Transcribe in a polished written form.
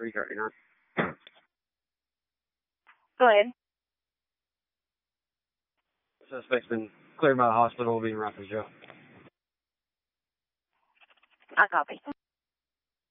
339. Go ahead. Suspect's been cleared by the hospital, being brought to jail. I copy.